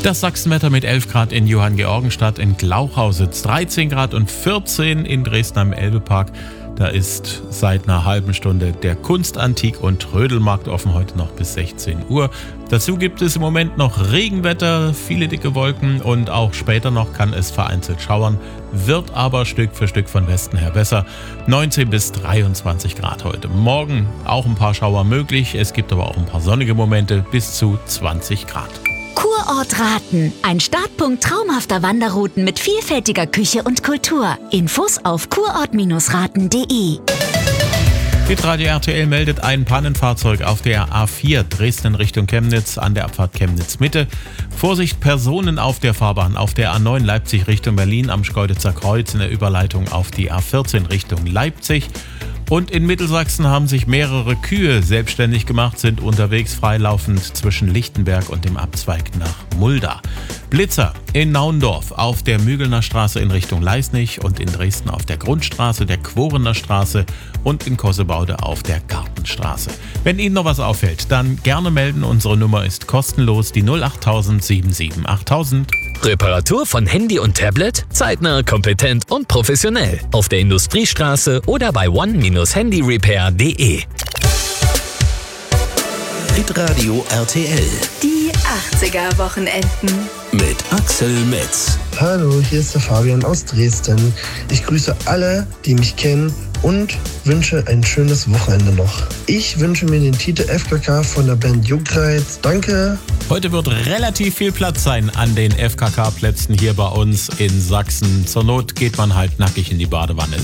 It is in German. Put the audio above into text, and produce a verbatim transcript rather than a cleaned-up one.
Das Sachsenwetter mit elf Grad in Johanngeorgenstadt, in Glauchau sitzt dreizehn Grad und vierzehn in Dresden am Elbepark. Da ist seit einer halben Stunde der Kunst-, Antik- und Trödelmarkt offen, heute noch bis sechzehn Uhr. Dazu gibt es im Moment noch Regenwetter, viele dicke Wolken und auch später noch kann es vereinzelt schauern, wird aber Stück für Stück von Westen her besser. neunzehn bis dreiundzwanzig Grad heute. Morgen auch ein paar Schauer möglich, es gibt aber auch ein paar sonnige Momente, bis zu zwanzig Grad. Kurort Raten. Ein Startpunkt traumhafter Wanderrouten mit vielfältiger Küche und Kultur. Infos auf kurort Raten punkt de. Hitradio R T L meldet ein Pannenfahrzeug auf der A vier Dresden Richtung Chemnitz an der Abfahrt Chemnitz Mitte. Vorsicht, Personen auf der Fahrbahn auf der A neun Leipzig Richtung Berlin am Schkeuditzer Kreuz in der Überleitung auf die A vierzehn Richtung Leipzig. Und in Mittelsachsen haben sich mehrere Kühe selbstständig gemacht, sind unterwegs freilaufend zwischen Lichtenberg und dem Abzweig nach Mulda. Blitzer in Naundorf auf der Mügelner Straße in Richtung Leisnig und in Dresden auf der Grundstraße, der Quorener Straße und in Kossebaude auf der Gartenstraße. Wenn Ihnen noch was auffällt, dann gerne melden. Unsere Nummer ist kostenlos, die null acht null null sieben sieben acht null null null. Reparatur von Handy und Tablet? Zeitnah, kompetent und professionell. Auf der Industriestraße oder bei one dash handy repair punkt de. Hitradio R T L. Die achtziger-Wochenenden. Mit Axel Metz. Hallo, hier ist der Fabian aus Dresden. Ich grüße alle, die mich kennen und wünsche ein schönes Wochenende noch. Ich wünsche mir den Titel F K K von der Band Juckreiz. Danke. Heute wird relativ viel Platz sein an den F K K-Plätzen hier bei uns in Sachsen. Zur Not geht man halt nackig in die Badewanne.